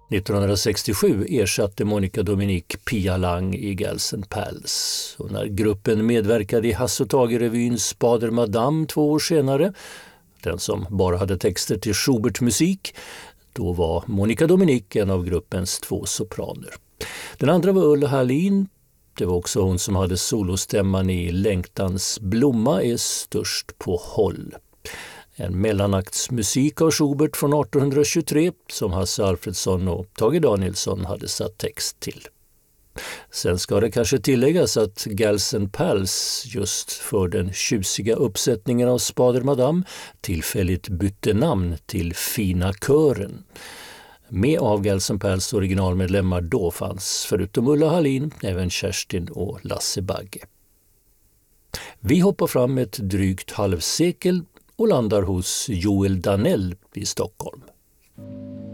1967 ersatte Monica Dominic Pia Lang i Gals and Pals. Och när gruppen medverkade i Hasse och Tage-revyn Spader Madame 2 år senare, den som bara hade texter till Schubert-musik, då var Monica Dominic en av gruppens 2 sopraner. Den andra var Ulla Hallin. Det var också hon som hade solostämman i Längtans blomma är störst på håll. En mellanaktsmusik av Schubert från 1823 som Hasse Alfredson och Tage Danielsson hade satt text till. Sen ska det kanske tilläggas att Gals and Pals just för den tjusiga uppsättningen av Spader Madame tillfälligt bytte namn till Fina kören. Med av Gals and Pals originalmedlemmar då fanns förutom Ulla Hallin även Kerstin och Lasse Bagge. Vi hoppar fram ett drygt halvsekel och landar hos Joel Danell i Stockholm.